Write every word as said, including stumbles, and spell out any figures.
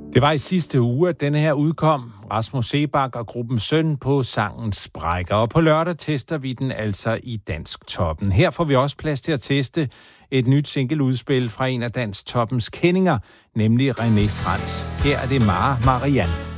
Det var i sidste uge, at denne her udkom, Rasmus Seebach og gruppen Søn på sangen Sprækker. Og på lørdag tester vi den altså i Dansk Toppen. Her får vi også plads til at teste et nyt singleudspil fra en af Dansk Toppens kendinger, nemlig René Frans. Her er det Mara Marianne.